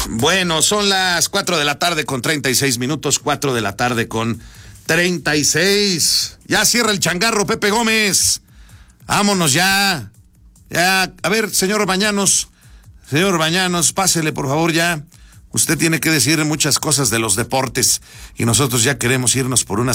Bueno, son las 4 de la tarde con 36 minutos, 4 de la tarde con 36. Ya cierra el changarro, Pepe Gómez. Vámonos ya. Ya, a ver, señor Bañanos, pásele por favor ya. Usted tiene que decir muchas cosas de los deportes y nosotros ya queremos irnos por una